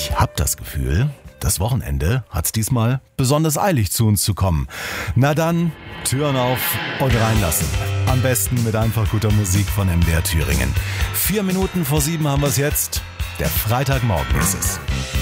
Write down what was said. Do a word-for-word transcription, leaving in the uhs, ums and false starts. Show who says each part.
Speaker 1: Ich hab das Gefühl, das Wochenende hat's diesmal besonders eilig zu uns zu kommen. Na dann, Türen auf und reinlassen. Am besten mit einfach guter Musik von M D R Thüringen. Vier Minuten vor sieben haben wir's jetzt. Der Freitagmorgen ist es.